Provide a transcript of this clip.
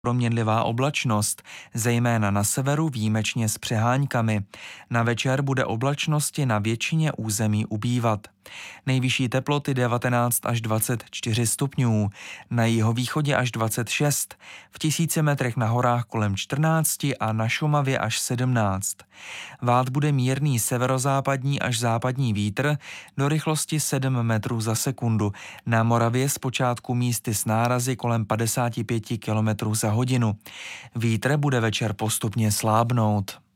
proměnlivá oblačnost, zejména na severu výjimečně s přeháňkami. Na večer bude oblačnosti na většině území ubývat. Nejvyšší teploty 19 až 24 stupňů, na jihovýchodě až 26, v 1000 metrech na horách kolem 14 a na Šumavě až 17. Vát bude mírný severozápadní až západní vítr do rychlosti 7 metrů za sekundu. Na Moravě zpočátku místy s nárazy kolem 55 km za hodinu. Vítr bude večer postupně slábnout.